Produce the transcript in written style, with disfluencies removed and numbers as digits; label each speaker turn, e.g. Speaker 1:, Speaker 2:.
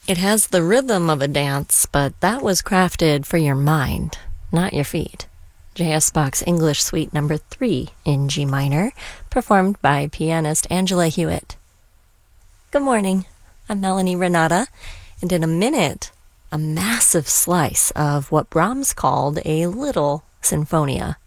Speaker 1: It has the rhythm of a dance, but that was crafted for your mind, not your feet. J.S. Bach's English Suite No. 3 in G minor, performed by pianist Angela Hewitt. Good morning, I'm Melanie Renata, and in a minute, a massive slice of what Brahms called a little sinfonia.